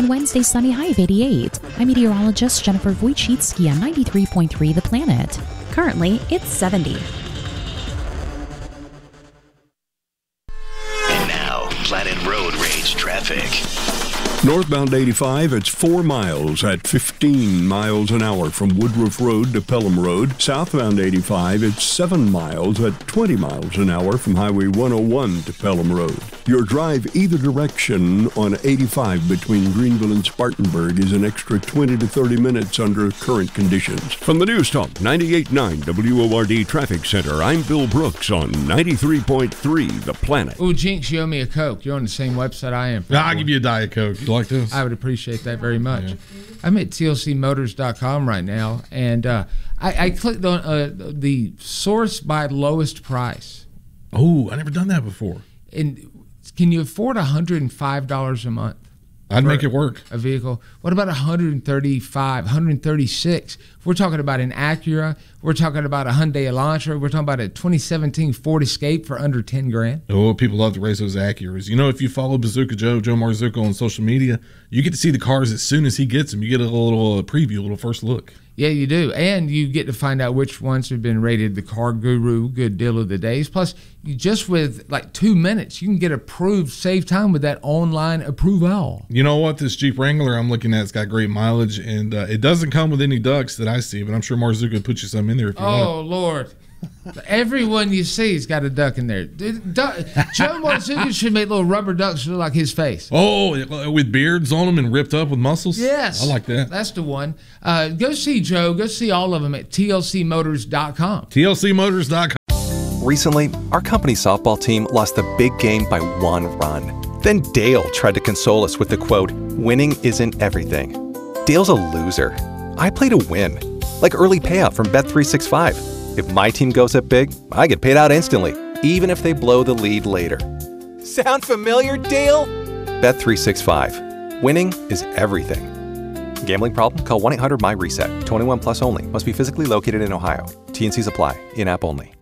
and Wednesday sunny high of 88. I'm meteorologist Jennifer Wojcicki on 93.3 The Planet. Currently, it's 70. And now, Planet Road Rage traffic. Northbound 85, it's 4 miles at 15 miles an hour from Woodruff Road to Pelham Road. Southbound 85, it's 7 miles at 20 miles an hour from Highway 101 to Pelham Road. Your drive either direction on 85 between Greenville and Spartanburg is an extra 20 to 30 minutes under current conditions. From the News Talk 98.9 WORD Traffic Center, I'm Bill Brooks on 93.3 The Planet. Ooh, Jinx, you owe me a Coke. You're on the same website I am. I'll give you a Diet Coke. You like this? I would appreciate that very much. Yeah. I'm at tlcmotors.com right now, and I clicked on the source by lowest price. Oh, I never done that before. And can you afford $105 a month? I'd make it work. A vehicle. What about $135, $136? We're talking about an Acura. We're talking about a Hyundai Elantra. We're talking about a 2017 Ford Escape for under $10,000. Oh, people love to race those Acuras. You know, if you follow Bazooka Joe Marzucco on social media, you get to see the cars as soon as he gets them. You get a little preview, a little first look. Yeah, you do. And you get to find out which ones have been rated the Car Guru Good Deal of the Days. Plus, you just with like 2 minutes, you can get approved, save time with that online approval. You know what? This Jeep Wrangler I'm looking at, it's got great mileage, and it doesn't come with any ducts that I see, but I'm sure Marzucca would put you some in there if you want. Oh, Lord. Everyone you see's got a duck in there. Joe Marzucca should make little rubber ducks that look like his face. Oh, with beards on them and ripped up with muscles? Yes. I like that. That's the one. Go see Joe. Go see all of them at tlcmotors.com. tlcmotors.com. Recently, our company softball team lost the big game by 1 run. Then Dale tried to console us with the quote, "Winning isn't everything." Dale's a loser. I play to win. Like early payout from Bet365. If my team goes up big, I get paid out instantly, even if they blow the lead later. Sound familiar, Dale? Bet365. Winning is everything. Gambling problem? Call 1-800-MY-RESET. 21 plus only. Must be physically located in Ohio. T&Cs apply. In-app only.